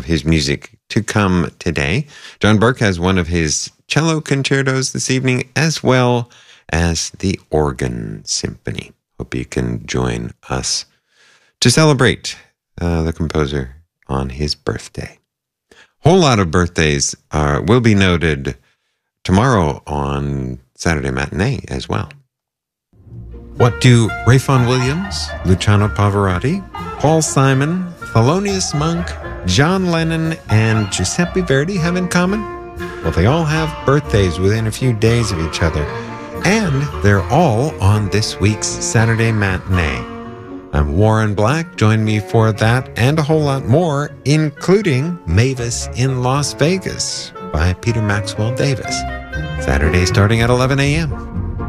of his music to come today. John Burke has one of his cello concertos this evening, as well as the organ symphony. Hope you can join us to celebrate the composer on his birthday. Whole lot of birthdays will be noted tomorrow on Saturday Matinee as well. What do Ralph Vaughan Williams, Luciano Pavarotti, Paul Simon, Thelonious Monk, John Lennon, and Giuseppe Verdi have in common? Well, they all have birthdays within a few days of each other, and they're all on this week's Saturday Matinee. I'm Warren Black. Join me for that and a whole lot more, including Mavis in Las Vegas by Peter Maxwell Davis. Saturday starting at 11 a.m.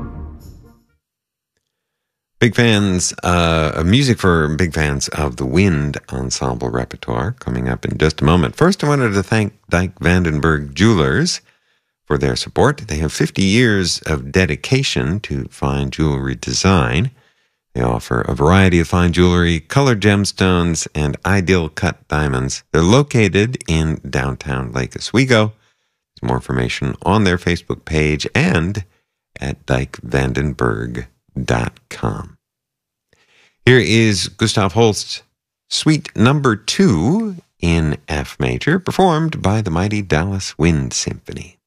Big fans of music for big fans of the Wind Ensemble repertoire coming up in just a moment. First, I wanted to thank Dyke Vandenberg Jewelers for their support. They have 50 years of dedication to fine jewelry design. They offer a variety of fine jewelry, colored gemstones, and ideal cut diamonds. They're located in downtown Lake Oswego. There's more information on their Facebook page and at dykevandenberg.com. Here is Gustav Holst's Suite Number 2 in F major, performed by the mighty Dallas Wind Symphony.